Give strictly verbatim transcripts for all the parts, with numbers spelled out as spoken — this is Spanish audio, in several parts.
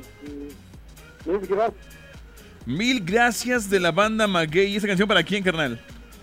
Mil gracias. Mil gracias de la banda Maguey. ¿Y esa canción para quién, carnal?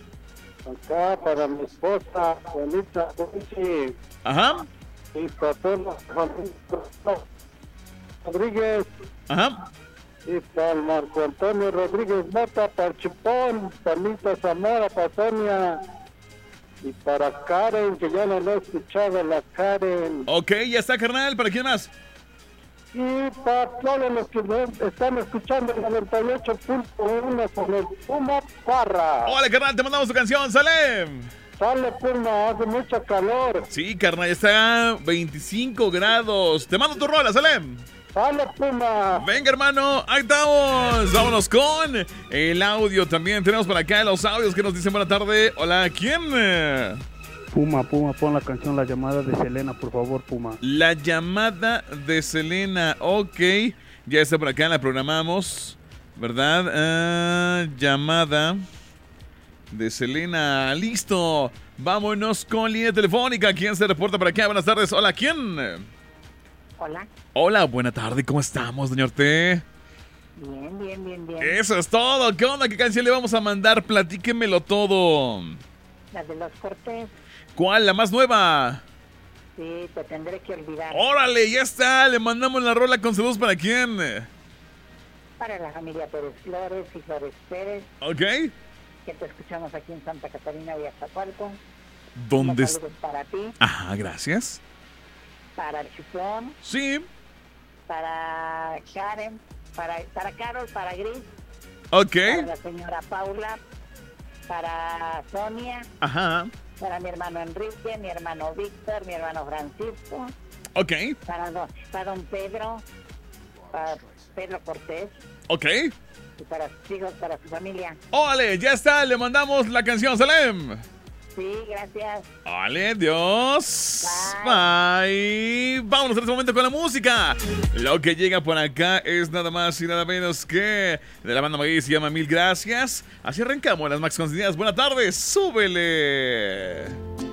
Acá para mi esposa, Juanita Conchi. Ajá. Y para todos los Rodríguez. Ajá. Y para el Marco Antonio Rodríguez Mata, para el Chupón, para Anita Zamora, para Sonia. Y para Karen, que ya no lo he escuchado, la Karen. Ok, ya está, carnal. ¿Para quién más? Y para todos los que me están escuchando el noventa y ocho punto uno con el Puma Parra. Hola, carnal, te mandamos tu canción, sale. Sale, Puma, hace mucho calor. Sí, carnal, ya está veinticinco grados. Te mando tu rola, sale. Sale, Puma. Venga, hermano, ahí estamos. Vámonos con el audio también. Tenemos por acá los audios que nos dicen buena tarde. Hola, ¿quién? Puma, Puma, pon la canción La Llamada de Selena, por favor, Puma. La Llamada de Selena, ok. Ya está por acá, la programamos, ¿verdad? Uh, llamada de Selena, listo. Vámonos con línea telefónica. ¿Quién se reporta por acá? Buenas tardes. Hola, ¿quién? Hola. Hola, buena tarde. ¿Cómo estamos, señor T? Bien, bien, bien, bien. Eso es todo. ¿Qué onda? ¿Qué canción le vamos a mandar? Platíquemelo todo. La de los Cortés. ¿Cuál? ¿La más nueva? Sí, te tendré que olvidar. Órale, ya está. Le mandamos la rola con saludos para quién. Para la familia Pérez Flores y Flores Pérez. Ok. Que te escuchamos aquí en Santa Catarina de Azcapotzalco. ¿Dónde está? Saludos para ti. Ajá, gracias. Para el Chupón. Sí. Para Karen. Para, para Carol, para Gris. Ok. Para la señora Paula. Para Sonia. Ajá. Para mi hermano Enrique, mi hermano Víctor, mi hermano Francisco. Ok. Para don, para don Pedro, para Pedro Cortés. Ok. Y para sus hijos, para su familia. Ole, ya está, le mandamos la canción, Salem. Sí, gracias. Vale, Dios. Bye. Bye. Vámonos en este momento con la música. Lo que llega por acá es nada más y nada menos que de la banda Maguey, se llama Mil Gracias. Así arrancamos las Max Consentidas. Buenas tardes, súbele.